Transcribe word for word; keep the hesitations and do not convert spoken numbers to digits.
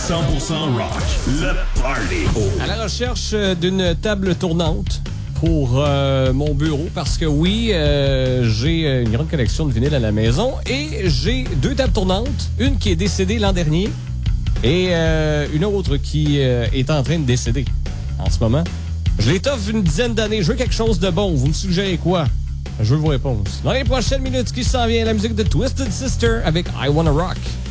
cent pour cent rock, le party. À la recherche d'une table tournante pour euh, mon bureau parce que oui, euh, j'ai une grande collection de vinyles à la maison et j'ai deux tables tournantes, une qui est décédée l'an dernier et euh, une autre qui euh, est en train de décéder en ce moment. Je les t'offre une dizaine d'années, je veux quelque chose de bon, vous me suggérez quoi? Je veux vos réponses. Dans les prochaines minutes, ce qui s'en vient, la musique de Twisted Sister avec I Wanna Rock.